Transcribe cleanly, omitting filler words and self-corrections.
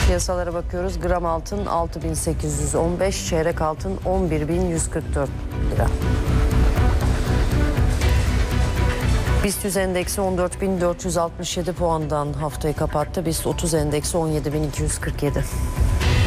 Piyasalara bakıyoruz. Gram altın 6.815, çeyrek altın 11.144 lira. BIST 100 endeksi 14.467 puandan haftayı kapattı. BIST 30 endeksi 17.247.